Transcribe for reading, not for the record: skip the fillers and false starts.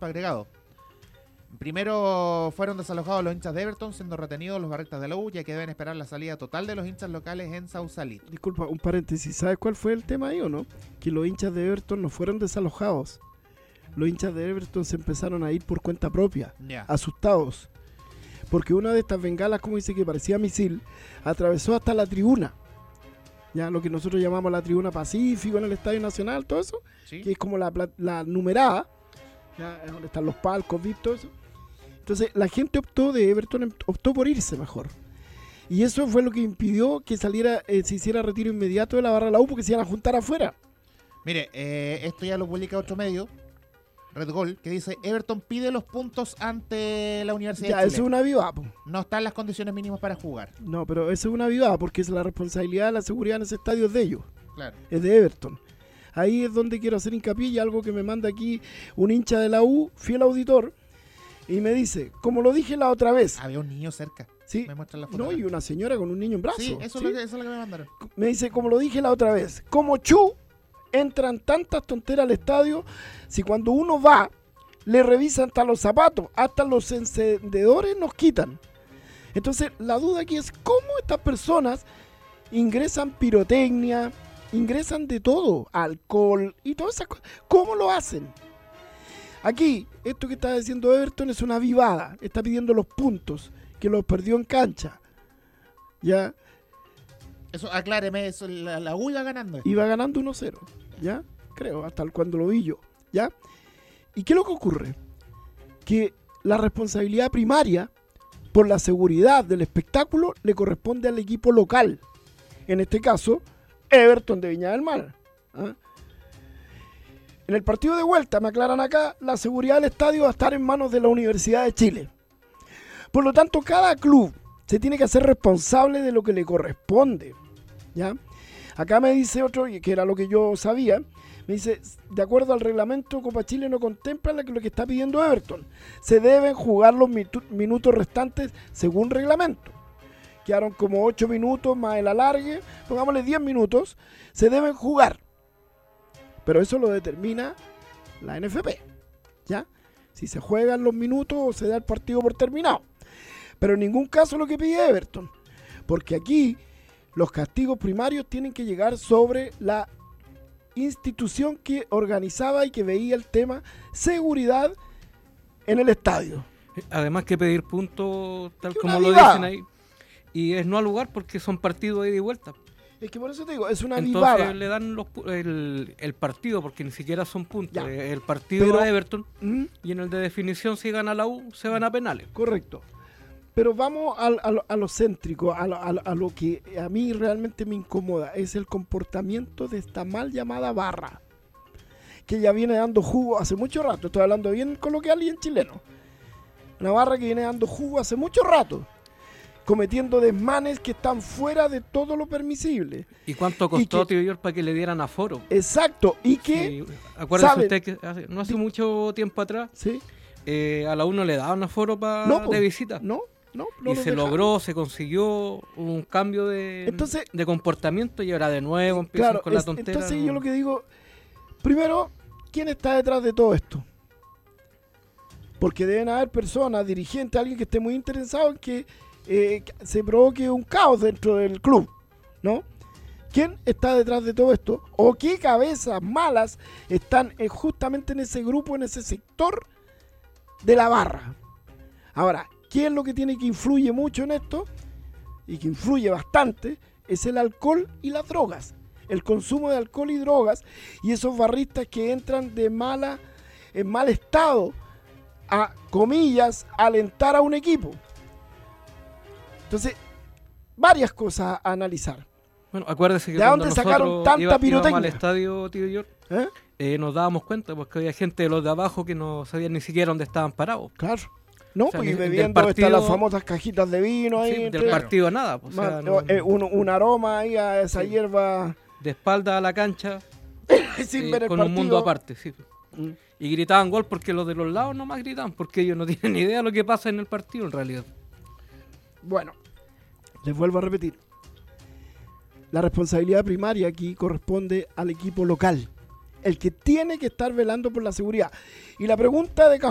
punto agregado. Primero fueron desalojados los hinchas de Everton, siendo retenidos los barristas de la U, ya que deben esperar la salida total de los hinchas locales en Sausalito. Disculpa, un paréntesis. ¿Sabes cuál fue el tema ahí o no? Que los hinchas de Everton no fueron desalojados. Los hinchas de Everton se empezaron a ir por cuenta propia, asustados. Porque una de estas bengalas, como dice, que parecía misil, atravesó hasta la tribuna. Ya lo que nosotros llamamos la tribuna Pacífico en el Estadio Nacional, todo eso, ¿sí? Que es como la numerada, ya, donde están los palcos, VIP, todo eso. Entonces la gente de Everton optó por irse mejor. Y eso fue lo que impidió que se hiciera retiro inmediato de la barra de la U, porque se iban a juntar afuera. Mire, esto ya lo publica otro medio, Red Gol, que dice: Everton pide los puntos ante la Universidad de Chile. Eso es una avivada, po. No están las condiciones mínimas para jugar. No, pero eso es una avivada, porque es la responsabilidad de la seguridad en ese estadio es de ellos. Claro. Es de Everton. Ahí es donde quiero hacer hincapié, y algo que me manda aquí un hincha de la U, fiel auditor, y me dice, como lo dije la otra vez. Había un niño cerca. Sí. Me muestra la foto. No, y una señora con un niño en brazos. Sí, eso es lo que me mandaron. Me dice, como lo dije la otra vez, como entran tantas tonteras al estadio, si cuando uno va, le revisan hasta los zapatos, hasta los encendedores nos quitan. Entonces, la duda aquí es cómo estas personas ingresan pirotecnia, ingresan de todo, alcohol y todas esas cosas. ¿Cómo lo hacen? Aquí, esto que está diciendo Everton es una avivada. Está pidiendo los puntos, que los perdió en cancha. ¿Ya? Eso, acláreme, eso, la U iba ganando. Iba ganando 1-0, ¿ya? Creo, hasta cuando lo vi yo, ¿ya? ¿Y qué es lo que ocurre? Que la responsabilidad primaria por la seguridad del espectáculo le corresponde al equipo local. En este caso, Everton de Viña del Mar. ¿Ah? En el partido de vuelta, me aclaran acá, la seguridad del estadio va a estar en manos de la Universidad de Chile. Por lo tanto, cada club se tiene que hacer responsable de lo que le corresponde. ¿Ya? Acá me dice otro, que era lo que yo sabía, me dice, de acuerdo al reglamento, Copa Chile no contempla lo que está pidiendo Everton. Se deben jugar los minutos restantes según reglamento. Quedaron como 8 minutos más el alargue, pongámosle 10 minutos, se deben jugar. Pero eso lo determina la NFP, ¿ya? Si se juegan los minutos o se da el partido por terminado. Pero en ningún caso lo que pide Everton, porque aquí los castigos primarios tienen que llegar sobre la institución que organizaba y que veía el tema seguridad en el estadio. Además que pedir puntos, tal como lo dicen ahí, y es no al lugar porque son partidos de ida y vuelta. Es que por eso te digo, es una Entonces vivada. le dan el partido, porque ni siquiera son puntos. El partido a Everton, y en el de definición, si gana la U, se van a penales. Correcto. Pero vamos a lo céntrico, a lo que a mí realmente me incomoda, es el comportamiento de esta mal llamada barra, que ya viene dando jugo hace mucho rato. Estoy hablando bien coloquial y en chileno. Una barra que viene dando jugo hace mucho rato, cometiendo desmanes que están fuera de todo lo permisible. ¿Y cuánto costó, tío George, para que le dieran aforo? Exacto, y que... Sí, acuérdese usted que no hace mucho tiempo atrás, ¿sí? A la U no le daban aforo de visita. No, y se logró, se consiguió un cambio de comportamiento, y ahora de nuevo empiezan con la tontera. Entonces yo lo que digo, primero, ¿quién está detrás de todo esto? Porque deben haber personas, dirigentes, alguien que esté muy interesado en que se provoque un caos dentro del club, ¿no? ¿Quién está detrás de todo esto? ¿O qué cabezas malas están justamente en ese grupo, en ese sector de la barra? Ahora, ¿qué es lo que tiene que influye mucho en esto? Y que influye bastante, es el alcohol y las drogas. El consumo de alcohol y drogas, y esos barristas que entran en mal estado, a comillas, alentar a un equipo. Entonces, varias cosas a analizar. Bueno, acuérdese que ¿de dónde sacaron tanta pirotecnia? Íbamos al estadio, tío George, nos dábamos cuenta porque había gente de los de abajo que no sabían ni siquiera dónde estaban parados. Claro. No, o sea, porque bebiendo están las famosas cajitas de vino ahí. Sí, del partido nada. Pues, un aroma ahí a esa hierba. De espalda a la cancha, sin ver el con partido. Un mundo aparte, sí. Y gritaban gol porque los de los lados nomás gritaban, porque ellos no tienen ni idea de lo que pasa en el partido en realidad. Bueno, les vuelvo a repetir. La responsabilidad primaria aquí corresponde al equipo local, el que tiene que estar velando por la seguridad. Y la pregunta de